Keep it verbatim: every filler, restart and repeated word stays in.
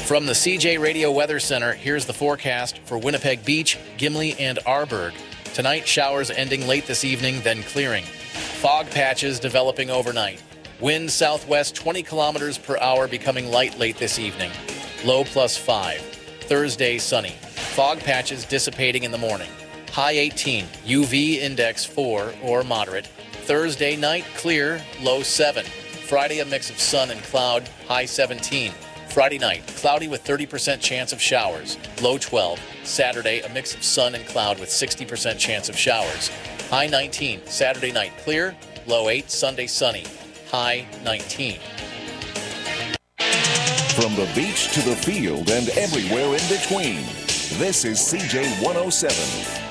From the C J Radio Weather Center, here's the forecast for Winnipeg Beach, Gimli, and Arborg. Tonight, showers ending late this evening, then clearing. Fog patches developing overnight. Wind southwest twenty kilometers per hour, becoming light late this evening. Low plus five. Thursday, sunny. Fog patches dissipating in the morning. High eighteen. U V index four or moderate. Thursday night, clear. Low seven. Friday, a mix of sun and cloud. High seventeen. Friday night, cloudy with thirty percent chance of showers. Low twelve. Saturday, a mix of sun and cloud with sixty percent chance of showers. High nineteen. Saturday night, clear. Low eight. Sunday, sunny. High nineteen. From the beach to the field and everywhere in between, this is C J one oh seven.